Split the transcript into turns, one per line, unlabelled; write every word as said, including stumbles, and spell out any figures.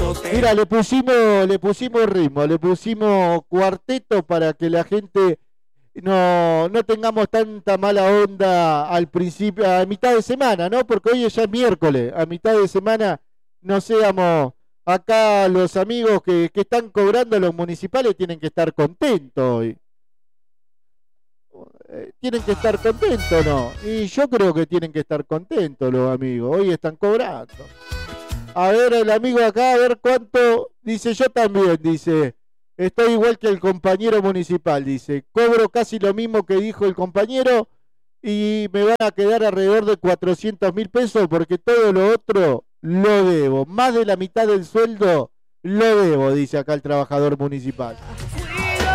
Mira, le pusimos, le pusimos ritmo, le pusimos cuarteto para que la gente no, no tengamos tanta mala onda al principio, a mitad de semana, ¿no? Porque hoy ya es miércoles, a mitad de semana no seamos acá los amigos que, que están cobrando los municipales tienen que estar contentos hoy. Eh, tienen que estar contentos, ¿no? Y yo creo que tienen que estar contentos los amigos, hoy están cobrando. A ver, el amigo acá, a ver cuánto, dice yo también, dice, estoy igual que el compañero municipal, dice, cobro casi lo mismo que dijo el compañero y me van a quedar alrededor de cuatrocientos mil pesos porque todo lo otro lo debo, más de la mitad del sueldo lo debo, dice acá el trabajador municipal.